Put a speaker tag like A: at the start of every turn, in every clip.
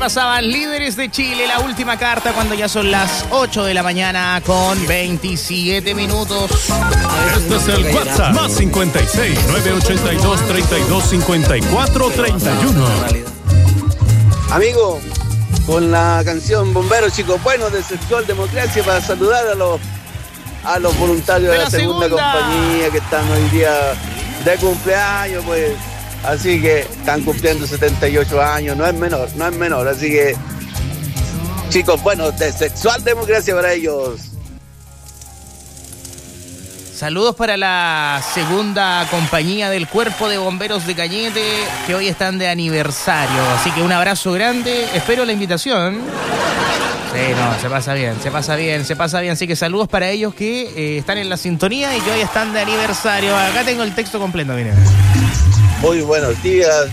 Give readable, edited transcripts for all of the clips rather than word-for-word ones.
A: pasaban Líderes de Chile, la última carta, cuando ya son las 8 de la mañana con 27 minutos.
B: Este es el WhatsApp, más 56 982 32 54 31.
C: Amigo, con la canción Bomberos Chicos Buenos de Sexual Democracia para saludar a los voluntarios de la segunda compañía que están hoy día de cumpleaños, pues. Así que están cumpliendo 78 años, no es menor, así que chicos buenos de Sexual Democracia para ellos.
A: Saludos para la segunda compañía del Cuerpo de Bomberos de Cañete, que hoy están de aniversario. Así que un abrazo grande, espero la invitación. Sí, no, se pasa bien. Así que saludos para ellos que están en la sintonía y que hoy están de aniversario. Acá tengo el texto completo, miren.
C: Muy buenos días.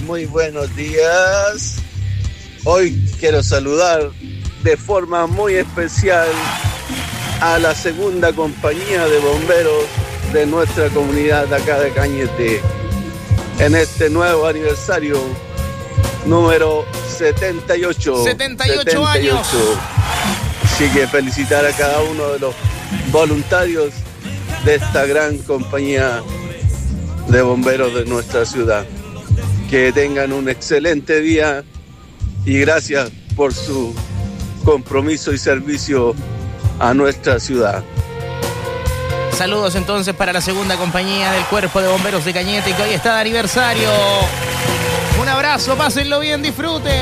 C: Hoy quiero saludar de forma muy especial a la segunda compañía de bomberos de nuestra comunidad de acá de Cañete en este nuevo aniversario número 78
A: años.
C: Así que felicitar a cada uno de los voluntarios de esta gran compañía de bomberos de nuestra ciudad. Que tengan un excelente día y gracias por su compromiso y servicio a nuestra ciudad.
A: Saludos entonces para la segunda compañía del Cuerpo de Bomberos de Cañete, que hoy está de aniversario. Un abrazo, pásenlo bien, disfruten.